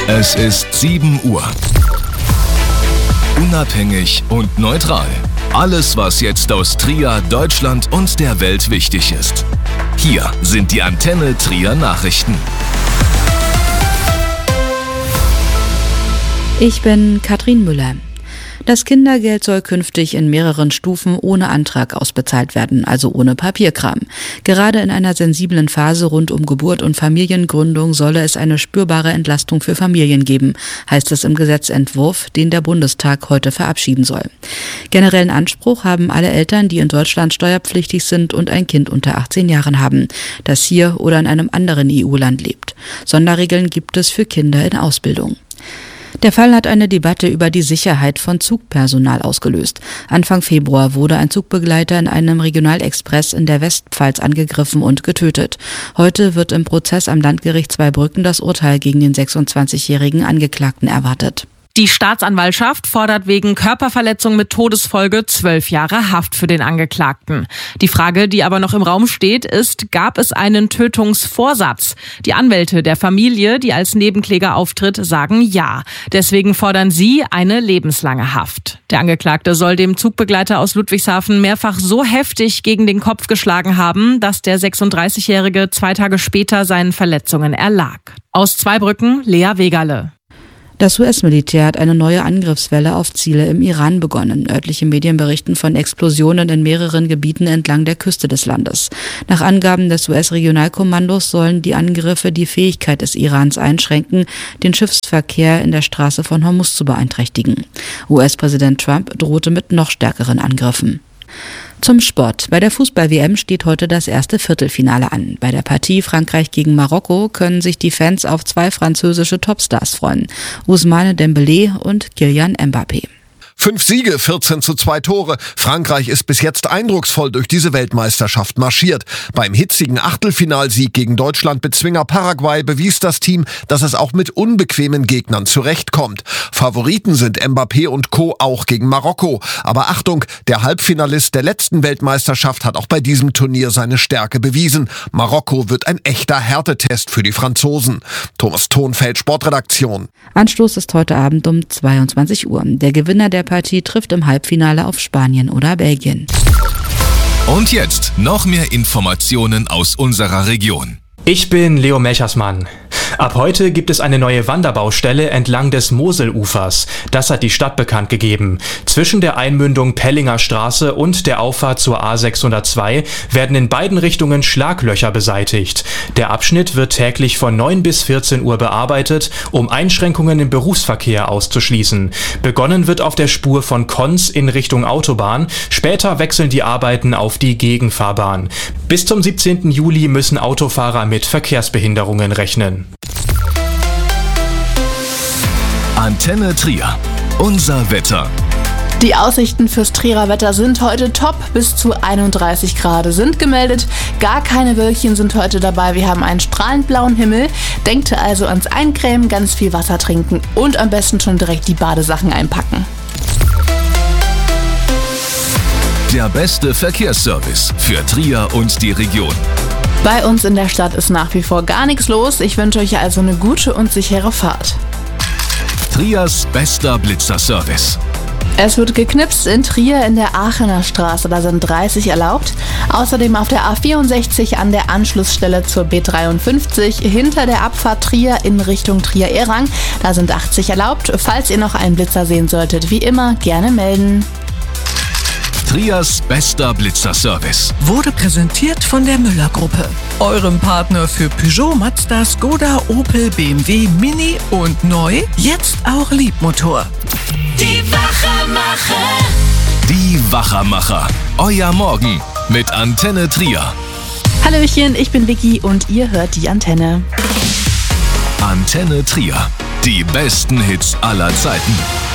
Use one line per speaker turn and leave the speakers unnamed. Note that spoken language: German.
Es ist 7 Uhr. Unabhängig und neutral. Alles, was jetzt aus Trier, Deutschland und der Welt wichtig ist. Hier sind die Antenne Trier Nachrichten.
Ich bin Katrin Müller. Das Kindergeld soll künftig in mehreren Stufen ohne Antrag ausbezahlt werden, also ohne Papierkram. Gerade in einer sensiblen Phase rund um Geburt und Familiengründung solle es eine spürbare Entlastung für Familien geben, heißt es im Gesetzentwurf, den der Bundestag heute verabschieden soll. Generellen Anspruch haben alle Eltern, die in Deutschland steuerpflichtig sind und ein Kind unter 18 Jahren haben, das hier oder in einem anderen EU-Land lebt. Sonderregeln gibt es für Kinder in Ausbildung. Der Fall hat eine Debatte über die Sicherheit von Zugpersonal ausgelöst. Anfang Februar wurde ein Zugbegleiter in einem Regionalexpress in der Westpfalz angegriffen und getötet. Heute wird im Prozess am Landgericht Zweibrücken das Urteil gegen den 26-jährigen Angeklagten erwartet.
Die Staatsanwaltschaft fordert wegen Körperverletzung mit Todesfolge 12 Jahre Haft für den Angeklagten. Die Frage, die aber noch im Raum steht, ist, gab es einen Tötungsvorsatz? Die Anwälte der Familie, die als Nebenkläger auftritt, sagen ja. Deswegen fordern sie eine lebenslange Haft. Der Angeklagte soll dem Zugbegleiter aus Ludwigshafen mehrfach so heftig gegen den Kopf geschlagen haben, dass der 36-Jährige 2 Tage später seinen Verletzungen erlag. Aus Zweibrücken, Lea Wegerle.
Das US-Militär hat eine neue Angriffswelle auf Ziele im Iran begonnen. Örtliche Medien berichten von Explosionen in mehreren Gebieten entlang der Küste des Landes. Nach Angaben des US-Regionalkommandos sollen die Angriffe die Fähigkeit des Irans einschränken, den Schiffsverkehr in der Straße von Hormuz zu beeinträchtigen. US-Präsident Trump drohte mit noch stärkeren Angriffen. Zum Sport. Bei der Fußball-WM steht heute das erste Viertelfinale an. Bei der Partie Frankreich gegen Marokko können sich die Fans auf 2 französische Topstars freuen. Ousmane Dembélé und Kylian Mbappé.
5 Siege, 14:2 Tore. Frankreich ist bis jetzt eindrucksvoll durch diese Weltmeisterschaft marschiert. Beim hitzigen Achtelfinalsieg gegen Deutschland-Bezwinger Paraguay bewies das Team, dass es auch mit unbequemen Gegnern zurechtkommt. Favoriten sind Mbappé und Co. auch gegen Marokko. Aber Achtung, der Halbfinalist der letzten Weltmeisterschaft hat auch bei diesem Turnier seine Stärke bewiesen. Marokko wird ein echter Härtetest für die Franzosen. Thomas Thonfeld, Sportredaktion.
Anstoß ist heute Abend um 22 Uhr. Der Gewinner der Partie trifft im Halbfinale auf Spanien oder Belgien.
Und jetzt noch mehr Informationen aus unserer Region.
Ich bin Leo Melchersmann. Ab heute gibt es eine neue Wanderbaustelle entlang des Moselufers. Das hat die Stadt bekannt gegeben. Zwischen der Einmündung Pellinger Straße und der Auffahrt zur A602 werden in beiden Richtungen Schlaglöcher beseitigt. Der Abschnitt wird täglich von 9 bis 14 Uhr bearbeitet, um Einschränkungen im Berufsverkehr auszuschließen. Begonnen wird auf der Spur von Konz in Richtung Autobahn. Später wechseln die Arbeiten auf die Gegenfahrbahn. Bis zum 17. Juli müssen Autofahrer mit Verkehrsbehinderungen rechnen.
Antenne Trier. Unser Wetter.
Die Aussichten fürs Trierer Wetter sind heute top. Bis zu 31 Grad sind gemeldet. Gar keine Wölkchen sind heute dabei. Wir haben einen strahlend blauen Himmel. Denkt also ans Eincremen, ganz viel Wasser trinken und am besten schon direkt die Badesachen einpacken.
Der beste Verkehrsservice für Trier und die Region.
Bei uns in der Stadt ist nach wie vor gar nichts los. Ich wünsche euch also eine gute und sichere Fahrt.
Triers bester Blitzerservice.
Es wird geknipst in Trier in der Aachener Straße, da sind 30 erlaubt. Außerdem auf der A64 an der Anschlussstelle zur B53 hinter der Abfahrt Trier in Richtung Trier-Errang, da sind 80 erlaubt. Falls ihr noch einen Blitzer sehen solltet, wie immer gerne melden.
Triers bester Blitzerservice
wurde präsentiert von der Müller-Gruppe, eurem Partner für Peugeot, Mazda, Skoda, Opel, BMW, Mini und neu, jetzt auch Liebmotor.
Die Wachermacher.
Die Wachermacher. Euer Morgen mit Antenne Trier.
Hallöchen, ich bin Vicky und ihr hört die Antenne.
Antenne Trier. Die besten Hits aller Zeiten.